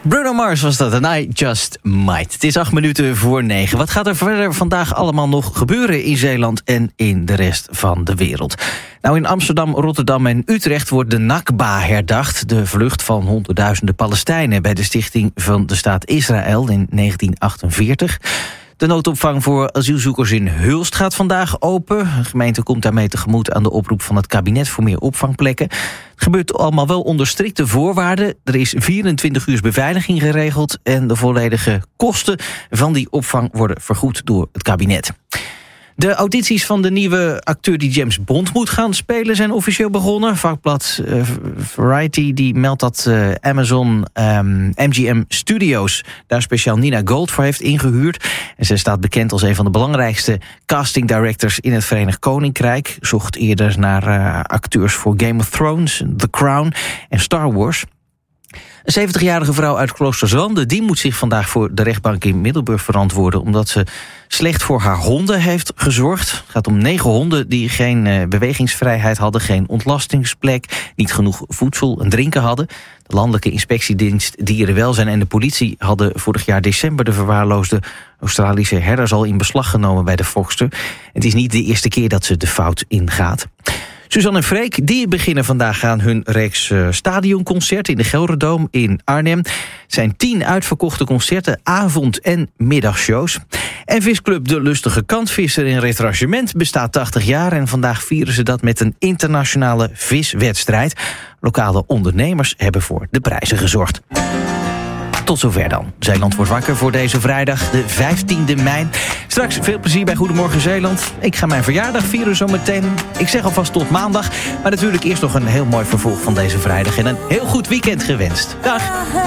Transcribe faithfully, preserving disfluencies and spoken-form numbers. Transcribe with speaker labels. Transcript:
Speaker 1: Bruno Mars was dat en I Just Might. Het is acht minuten voor negen. Wat gaat er verder vandaag allemaal nog gebeuren in Zeeland en in de rest van de wereld? Nou, in Amsterdam, Rotterdam en Utrecht wordt de Nakba herdacht. De vlucht van honderdduizenden Palestijnen bij de stichting van de staat Israël in negentien achtenveertig. De noodopvang voor asielzoekers in Hulst gaat vandaag open. De gemeente komt daarmee tegemoet aan de oproep van het kabinet voor meer opvangplekken. Het gebeurt allemaal wel onder strikte voorwaarden. Er is vierentwintig uur beveiliging geregeld en de volledige kosten van die opvang worden vergoed door het kabinet. De audities van de nieuwe acteur die James Bond moet gaan spelen zijn officieel begonnen. Vakblad uh, Variety die meldt dat uh, Amazon um, M G M Studios daar speciaal Nina Gold voor heeft ingehuurd. En ze staat bekend als een van de belangrijkste casting directors in het Verenigd Koninkrijk. Zocht eerder naar uh, acteurs voor Game of Thrones, The Crown en Star Wars. Een zeventigjarige vrouw uit Kloosterzande die moet zich vandaag voor de rechtbank in Middelburg verantwoorden omdat ze slecht voor haar honden heeft gezorgd. Het gaat om negen honden die geen uh, bewegingsvrijheid hadden, geen ontlastingsplek, niet genoeg voedsel en drinken hadden. De Landelijke Inspectiedienst Dierenwelzijn en de politie hadden vorig jaar december de verwaarloosde Australische herders al in beslag genomen bij de fokster. Het is niet de eerste keer dat ze de fout ingaat. Suzanne en Freek die beginnen vandaag aan hun reeks uh, stadionconcerten in de Gelderdoom in Arnhem. Het zijn tien uitverkochte concerten, avond- en middagshows. En visclub De Lustige Kantvisser in Retragement bestaat tachtig jaar... en vandaag vieren ze dat met een internationale viswedstrijd. Lokale ondernemers hebben voor de prijzen gezorgd. Tot zover dan. Zeeland wordt wakker voor deze vrijdag, de vijftiende mei. Straks veel plezier bij Goedemorgen Zeeland. Ik ga mijn verjaardag vieren zometeen. Ik zeg alvast tot maandag. Maar natuurlijk eerst nog een heel mooi vervolg van deze vrijdag. En een heel goed weekend gewenst. Dag!